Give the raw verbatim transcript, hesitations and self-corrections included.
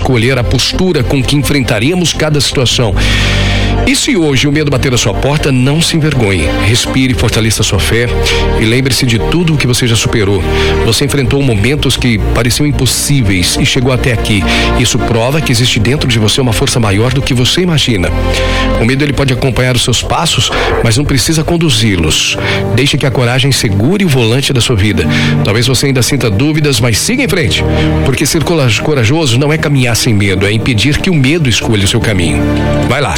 escolher a postura com que enfrentaremos cada situação. E se hoje o medo bater a sua porta, não se envergonhe. Respire, fortaleça a sua fé e lembre-se de tudo o que você já superou. Você enfrentou momentos que pareciam impossíveis e chegou até aqui. Isso prova que existe dentro de você uma força maior do que você imagina. O medo ele pode acompanhar os seus passos, mas não precisa conduzi-los. Deixe que a coragem segure o volante da sua vida. Talvez você ainda sinta dúvidas, mas siga em frente. Porque ser corajoso não é caminhar sem medo, é impedir que o medo escolha o seu caminho. Vai lá.